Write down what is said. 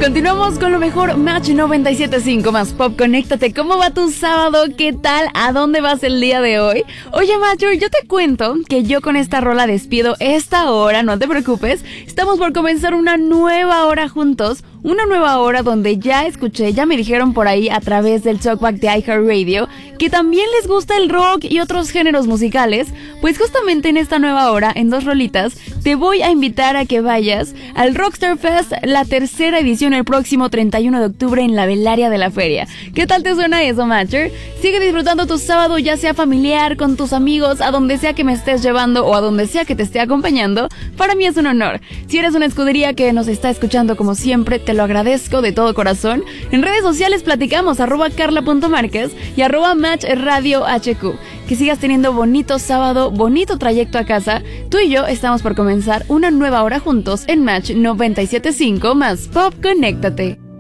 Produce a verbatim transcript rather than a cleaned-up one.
Continuamos con lo mejor, Match noventa y siete punto cinco más Pop. Conéctate. ¿Cómo va tu sábado? ¿Qué tal? ¿A dónde vas el día de hoy? Oye, Matcher, yo te cuento que yo con esta rola despido esta hora, no te preocupes. Estamos por comenzar una nueva hora juntos. Una nueva hora donde ya escuché, ya me dijeron por ahí a través del Talkback de iHeartRadio que también les gusta el rock y otros géneros musicales. Pues justamente en esta nueva hora, en dos rolitas, te voy a invitar a que vayas al Rockstar Fest, la tercera edición el próximo treinta y uno de octubre en la Velaria de la Feria. ¿Qué tal te suena eso, Matcher? Sigue disfrutando tu sábado, ya sea familiar, con tus amigos, a donde sea que me estés llevando o a donde sea que te esté acompañando. Para mí es un honor. Si eres una escudería que nos está escuchando como siempre, te lo agradezco de todo corazón. En redes sociales platicamos, arroba carla.márquez y arroba match radio hq. Que sigas teniendo bonito sábado, bonito trayecto a casa. Tú y yo estamos por comenzar una nueva hora juntos en Match noventa y siete punto cinco más Pop. Conéctate.